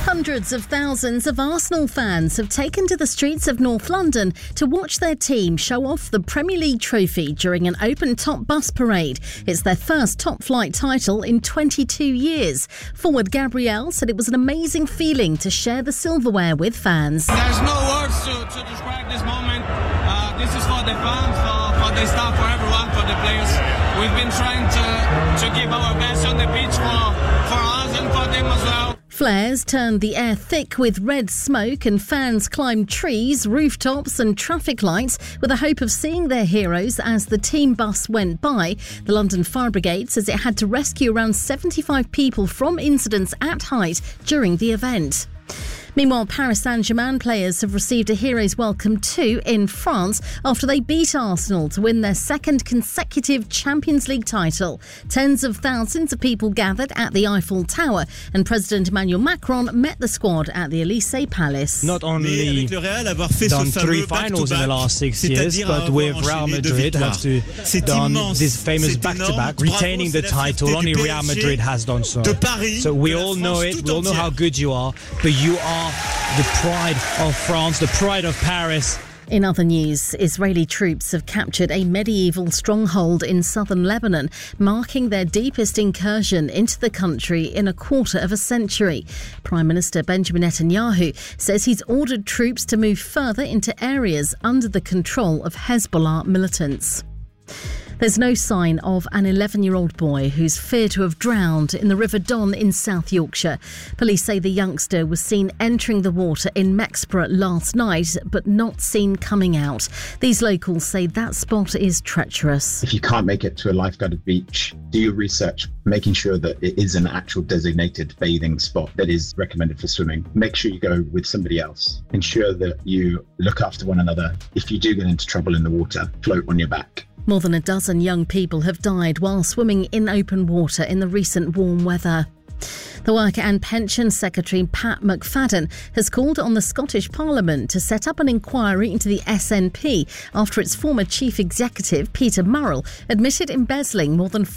Hundreds of thousands of Arsenal fans have taken to the streets of North London to watch their team show off the Premier League trophy during an open-top bus parade. It's their first top-flight title in 22 years. Forward Gabriel said it was an amazing feeling to share the silverware with fans. There's no words to describe this moment. This is for the fans, for the staff, for everyone, for the players. We've been trying to give our best on the pitch for us and for them as well. Flares turned the air thick with red smoke and fans climbed trees, rooftops and traffic lights with the hope of seeing their heroes as the team bus went by. The London Fire Brigade says it had to rescue around 75 people from incidents at height during the event. Meanwhile, Paris Saint-Germain players have received a hero's welcome too in France after they beat Arsenal to win their second consecutive Champions League title. Tens of thousands of people gathered at the Eiffel Tower and President Emmanuel Macron met the squad at the Élysée Palace. Not only done 3 finals in the last 6 years, but with Real Madrid have done this famous back-to-back, retaining the title. Only Real Madrid has done so. So we all know it, we all know how good you are, but you are the pride of France, the pride of Paris. In other news, Israeli troops have captured a medieval stronghold in southern Lebanon, marking their deepest incursion into the country in a quarter of a century. Prime Minister Benjamin Netanyahu says he's ordered troops to move further into areas under the control of Hezbollah militants. There's no sign of an 11-year-old boy who's feared to have drowned in the River Don in South Yorkshire. Police say the youngster was seen entering the water in Mexborough last night, but not seen coming out. These locals say that spot is treacherous. If you can't make it to a lifeguarded beach, do your research, making sure that it is an actual designated bathing spot that is recommended for swimming. Make sure you go with somebody else. Ensure that you look after one another. If you do get into trouble in the water, float on your back. More than a dozen young people have died while swimming in open water in the recent warm weather. The Work and Pension Secretary Pat McFadden has called on the Scottish Parliament to set up an inquiry into the SNP after its former chief executive, Peter Murrell, admitted embezzling more than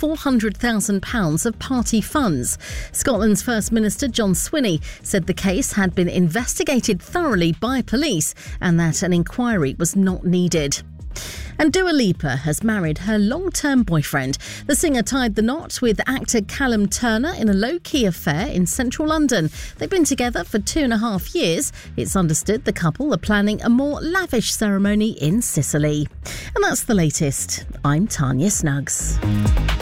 £400,000 of party funds. Scotland's First Minister John Swinney said the case had been investigated thoroughly by police and that an inquiry was not needed. And Dua Lipa has married her long-term boyfriend. The singer tied the knot with actor Callum Turner in a low-key affair in central London. They've been together for 2.5 years. It's understood the couple are planning a more lavish ceremony in Sicily. And that's the latest. I'm Tanya Snuggs.